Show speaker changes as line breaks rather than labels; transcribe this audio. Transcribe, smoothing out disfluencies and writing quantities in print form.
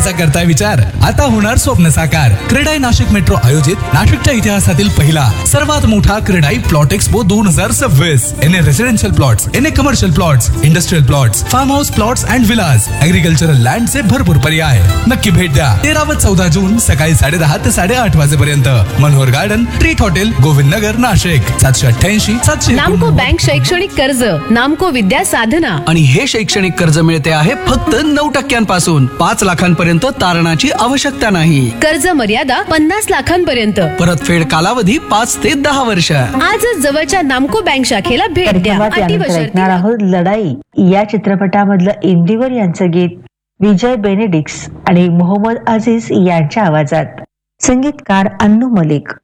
स्वप्नाचा करताय विचार, आता होणार स्वप्न साकार. क्रेडाई नाशिक मेट्रो आयोजित नाशिकच्या इतिहासातील पहिला सर्वात मोठा क्रेडाई प्लॉट एक्सपो 2026. एने रेसिडेन्शियल प्लॉट्स, एने commercial plots, industrial plots, form house plots and Vilas, agricultural लँडचे भरपूर पर्याय. नक्की भेट द्या. 13 व 14 जून सकाळी 10:30 ते 8:30 वाजेपर्यंत. Manohar garden, treat hotel, Govind Nagar, Nashik. 788 700.
नामको बँक शैक्षणिक कर्ज, नामको विद्या साधना.
आणि हे शैक्षणिक कर्ज मिळते आहे फक्त 9% 5 लाखांपर्यंत तारणाची आवश्यकता नाही.
कर्ज मर्यादा 50 लाखांपर्यंत.
परतफेड कालावधी 5 ते 10 वर्ष.
आजच जवळच्या नामको बँक शाखेला भेट द्या.
कार्यक्रमात यानंतर ऐकणार आहोत लढाई या चित्रपटामधलं इंदिवर यांचं गीत विजय बेनेडिक्स आणि मोहम्मद अजीज यांच्या आवाजात. संगीतकार अन्नू मलिक.